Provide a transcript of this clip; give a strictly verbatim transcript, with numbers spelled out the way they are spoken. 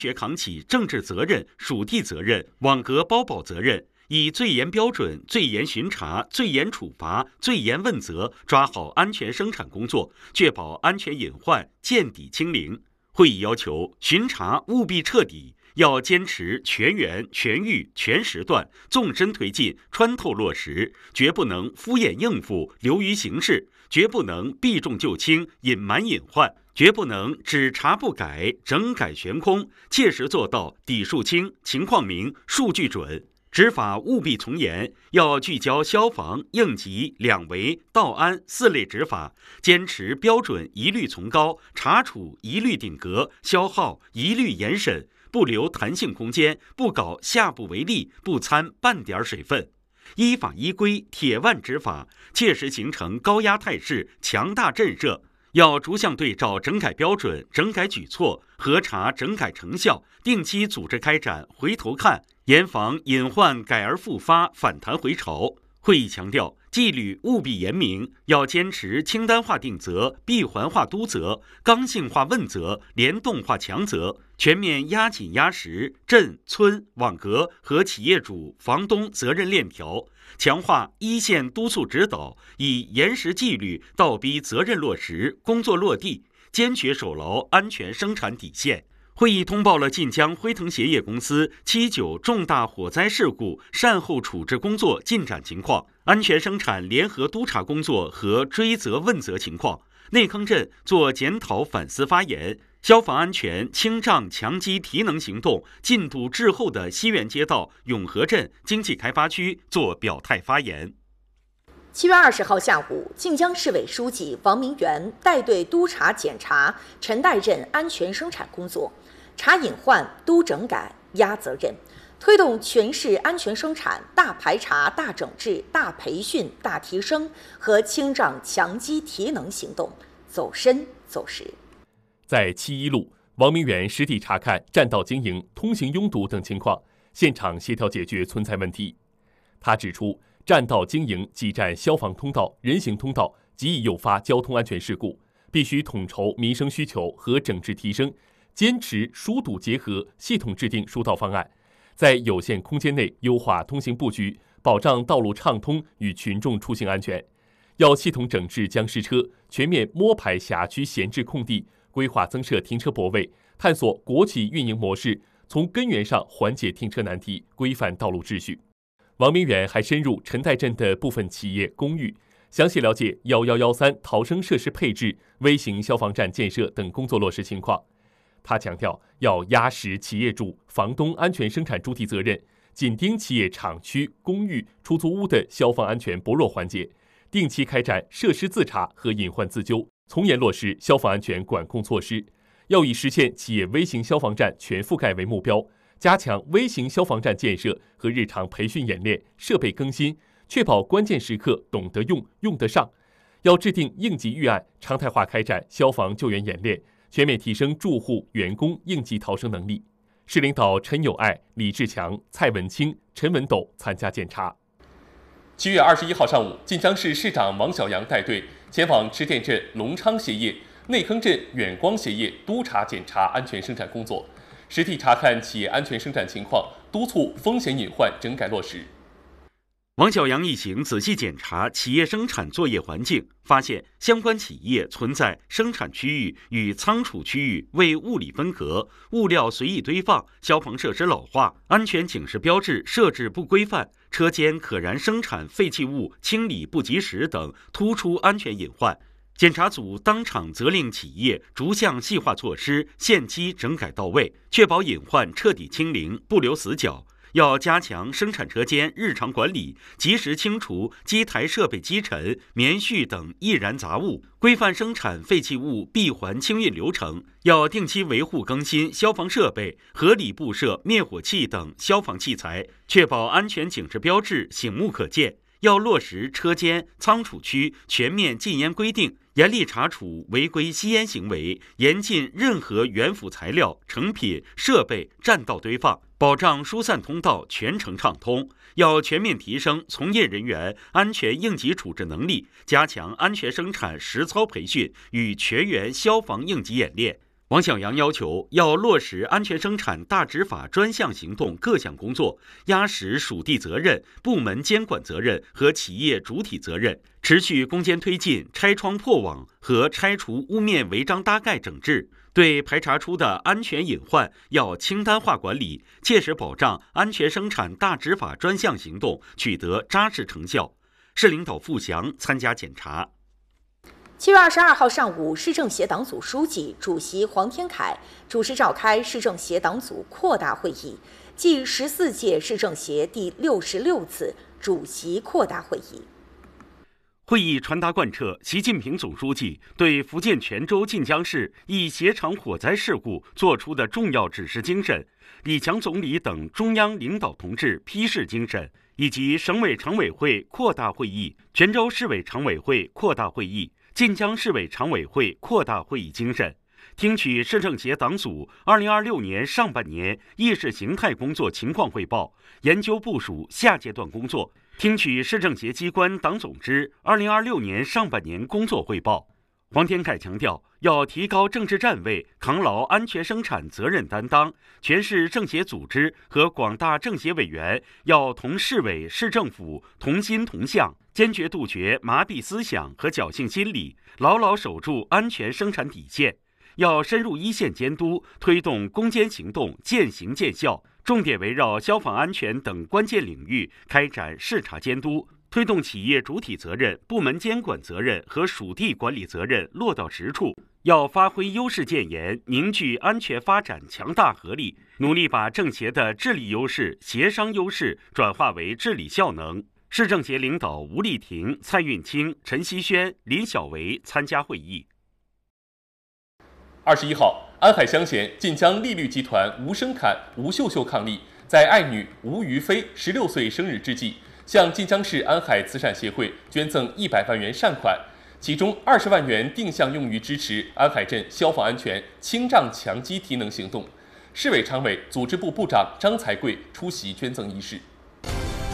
学扛起政治责任、属地责任、网格包保责任，以最严标准、最严巡查、最严处罚、最严问责，抓好安全生产工作，确保安全隐患见底清零。会议要求，巡查务必彻底，要坚持全员、全域、全时段，纵深推进，穿透落实，绝不能敷衍应付、流于形式，绝不能避重就轻、隐瞒隐患。绝不能只查不改、整改悬空，切实做到底数清、情况明、数据准。执法务必从严，要聚焦消防、应急、两维、道安四类执法，坚持标准一律从高，查处一律顶格，消耗一律严审，不留弹性空间，不搞下不为例，不掺半点水分。依法依规、铁腕执法，切实形成高压态势、强大震慑。要逐项对照整改标准、整改举措，核查整改成效，定期组织开展回头看，严防隐患改而复发、反弹回潮。会议强调，纪律务必严明，要坚持清单化定责、闭环化督责、刚性化问责、联动化强责，全面压紧压实镇、村、网格和企业主、房东责任链条，强化一线督促指导，以严实纪律倒逼责任落实、工作落地，坚决守牢安全生产底线。会议通报了晋江辉腾鞋业公司七九重大火灾事故善后处置工作进展情况、安全生产联合督查工作和追责问责情况。内坑镇做检讨反思发言，消防安全清障强基提能行动进度滞后的西园街道永和镇经济开发区做表态发言。 七月二十号下午，晋江市委书记王明元带队督查检查陈代镇安全生产工作，查隐患、督整改、压责任，推动全市安全生产大排查、大整治、大培训、大提升和清障强基提能行动走深走实。 在七一路，王明元实地查看占道经营、通行拥堵等情况，现场协调解决存在问题。他指出，占道经营挤占消防通道、人行通道，极易诱发交通安全事故，必须统筹民生需求和整治提升，坚持疏堵结合，系统制定疏导方案，在有限空间内优化通行布局，保障道路畅通与群众出行安全。要系统整治僵尸车，全面摸排辖区闲置空地，规划增设停车泊位，探索国企运营模式，从根源上缓解停车难题，规范道路秩序。王明远还深入陈代镇的部分企业公寓，详细了解一一一三逃生设施配置、微型消防站建设等工作落实情况。他强调，要压实企业主、房东安全生产主体责任，紧盯企业厂区、公寓、出租屋的消防安全薄弱环节，定期开展设施自查和隐患自纠，从严落实消防安全管控措施。要以实现企业微型消防站全覆盖为目标，加强微型消防站建设和日常培训演练、设备更新，确保关键时刻懂得用、用得上。要制定应急预案，常态化开展消防救援演练，全面提升住户、员工应急逃生能力。市领导陈友爱、李志强、蔡文清、陈文斗参加检查。七月二十一号上午，晋江市市长王小阳带队前往池店镇隆昌鞋业、内坑镇远光鞋业督查检查安全生产工作，实地查看企业安全生产情况，督促风险隐患整改落实。 王小阳一行仔细检查企业生产作业环境，发现相关企业存在生产区域与仓储区域未物理分隔、物料随意堆放、消防设施老化、安全警示标志设置不规范、车间可燃生产废弃物清理不及时等突出安全隐患。检查组当场责令企业逐项细化措施，限期整改到位，确保隐患彻底清零，不留死角。要加强生产车间日常管理，及时清除机台设备积尘、棉絮等易燃杂物，规范生产废弃物闭环清运流程。要定期维护更新消防设备，合理布设灭火器等消防器材，确保安全警示标志醒目可见。要落实车间、仓储区全面禁烟规定，严厉查处违规吸烟行为，严禁任何原辅材料、成品、设备占道堆放，保障疏散通道全程畅通。要全面提升从业人员安全应急处置能力，加强安全生产实操培训与全员消防应急演练。 王小阳要求要落实安全生产大执法专项行动各项工作，压实属地责任、部门监管责任和企业主体责任，持续攻坚推进拆窗破网和拆除污蔑违章搭盖整治。对排查出的安全隐患要清单化管理，切实保障安全生产大执法专项行动取得扎实成效。市领导付翔参加检查。 七月二十二号上午，市政协党组书记、主席黄天凯主持召开市政协党组扩大会议，暨十四届市政协第六十六次主席扩大会议。 会议传达贯彻习近平总书记对福建泉州晋江市一鞋厂火灾事故作出的重要指示精神，李强总理等中央领导同志批示精神，以及省委常委会扩大会议、泉州市委常委会扩大会议、晋江市委常委会扩大会议精神，听取市政协党组二零二六年上半年意识形态工作情况汇报，研究部署下阶段工作，听取市政协机关党总支二零二六年上半年工作汇报。黄天凯强调，要提高政治站位，扛牢安全生产责任担当。全市政协组织和广大政协委员要同市委市政府同心同向，坚决杜绝麻痹思想和侥幸心理，牢牢守住安全生产底线。要深入一线监督，推动攻坚行动见行见效，重点围绕消防安全等关键领域开展视察监督，推动企业主体责任、部门监管责任和属地管理责任落到实处。要发挥优势建言，凝聚安全发展强大合力，努力把政协的治理优势、协商优势转化为治理效能。市政协领导吴丽婷、蔡运清、陈希轩、林小维参加会议。 二十一号，安海乡县晋江丽绿集团吴生侃、吴秀秀伉俪在爱女吴于飞十六岁生日之际，向晋江市安海慈善协会捐赠一百万元善款，其中二十万元定向用于支持安海镇消防安全清障强基提能行动。市委常委、组织部部长张才贵出席捐赠仪式。